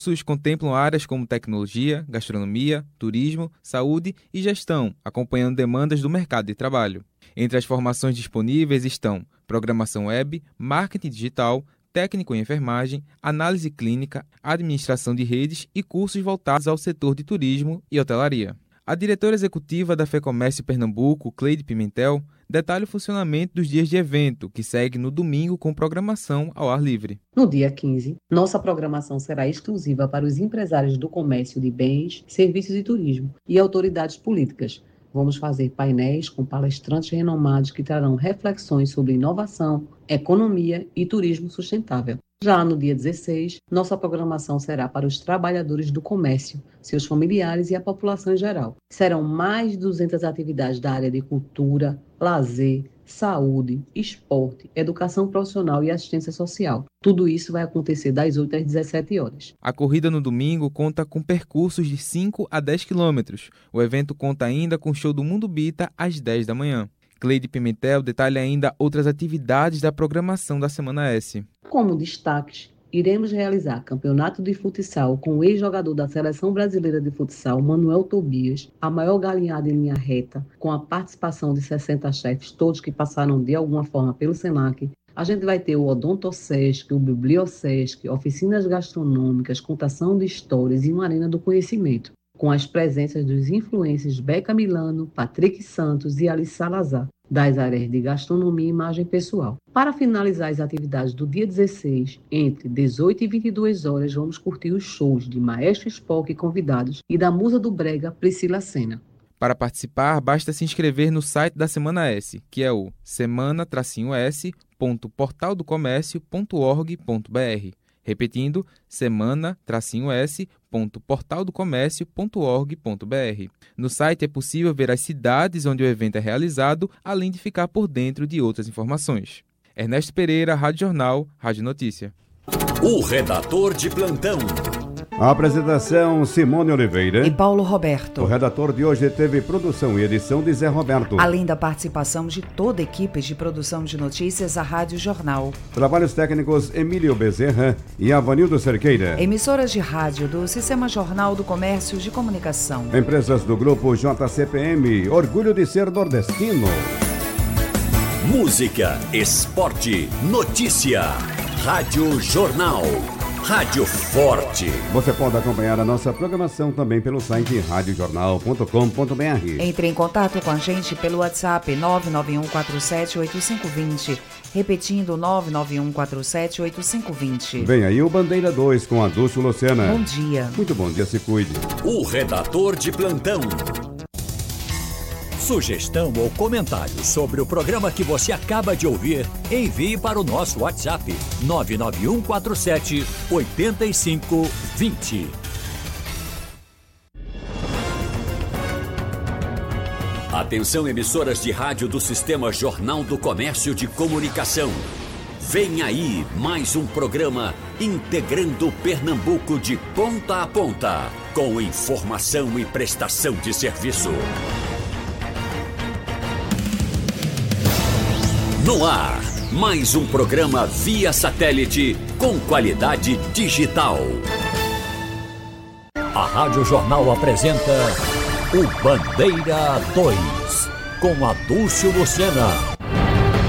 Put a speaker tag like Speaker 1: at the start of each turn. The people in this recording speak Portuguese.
Speaker 1: Cursos contemplam áreas como tecnologia, gastronomia, turismo, saúde e gestão, acompanhando demandas do mercado de trabalho. Entre as formações disponíveis estão programação web, marketing digital, técnico em enfermagem, análise clínica, administração de redes e cursos voltados ao setor de turismo e hotelaria. A diretora executiva da FEComércio Pernambuco, Cleide Pimentel, detalha o funcionamento dos dias de evento, que segue no domingo com programação ao ar livre.
Speaker 2: No dia 15, nossa programação será exclusiva para os empresários do comércio de bens, serviços e turismo e autoridades políticas. Vamos fazer painéis com palestrantes renomados que trarão reflexões sobre inovação, economia e turismo sustentável. Já no dia 16, nossa programação será para os trabalhadores do comércio, seus familiares e a população em geral. Serão mais de 200 atividades da área de cultura, lazer, saúde, esporte, educação profissional e assistência social. Tudo isso vai acontecer das 8 às 17 horas.
Speaker 1: A corrida no domingo conta com percursos de 5 a 10 quilômetros. O evento conta ainda com o show do Mundo Bita às 10 da manhã. Cleide Pimentel detalha ainda outras atividades da programação da Semana S.
Speaker 2: Como destaques, iremos realizar campeonato de futsal com o ex-jogador da Seleção Brasileira de Futsal, Manuel Tobias, a maior galinhada em linha reta, com a participação de 60 chefes, todos que passaram de alguma forma pelo SENAC. A gente vai ter o Odontosesc, o Bibliosesc, oficinas gastronômicas, contação de histórias e uma arena do conhecimento, com as presenças dos influencers Beca Milano, Patrick Santos e Alice Salazar, das áreas de gastronomia e imagem pessoal. Para finalizar as atividades do dia 16, entre 18 e 22 horas, vamos curtir os shows de Maestro Spock e convidados e da musa do brega Priscila Senna.
Speaker 1: Para participar, basta se inscrever no site da Semana S, que é o semana-s.portaldocomércio.org.br. Repetindo, semana-s.portaldocomércio.org.br. No site é possível ver as cidades onde o evento é realizado, além de ficar por dentro de outras informações. Ernesto Pereira, Rádio Jornal, Rádio Notícia.
Speaker 3: O redator de plantão.
Speaker 4: A apresentação, Simone Oliveira
Speaker 5: e Paulo Roberto.
Speaker 4: O redator de hoje teve produção e edição de Zé Roberto.
Speaker 5: Além da participação de toda a equipe de produção de notícias da Rádio Jornal.
Speaker 4: Trabalhos técnicos Emílio Bezerra e Avanildo Cerqueira.
Speaker 5: Emissoras de rádio do Sistema Jornal do Comércio de Comunicação.
Speaker 4: Empresas do Grupo JCPM, orgulho de ser nordestino.
Speaker 3: Música, esporte, notícia. Rádio Jornal. Rádio Forte.
Speaker 4: Você pode acompanhar a nossa programação também pelo site radiojornal.com.br.
Speaker 5: Entre em contato com a gente pelo WhatsApp 991478520. Repetindo, 991478520.
Speaker 4: Vem aí o Bandeira 2 com a Dulce Luciana.
Speaker 5: Bom dia.
Speaker 4: Muito bom dia, se cuide.
Speaker 3: O redator de plantão. Sugestão ou comentário sobre o programa que você acaba de ouvir, envie para o nosso WhatsApp 991478520. Atenção, emissoras de rádio do Sistema Jornal do Comércio de Comunicação. Vem aí mais um programa integrando Pernambuco de ponta a ponta, com informação e prestação de serviço. No ar, mais um programa via satélite com qualidade digital. A Rádio Jornal apresenta o Bandeira 2, com a Dulce Luciana.